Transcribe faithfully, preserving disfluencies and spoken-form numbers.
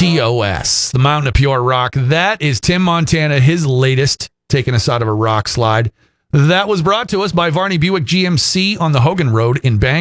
T O S, the Mountain of Pure Rock. That is Tim Montana, his latest, taking us out of a rock slide. That was brought to us by Varney Buick G M C on the Hogan Road in Bangor.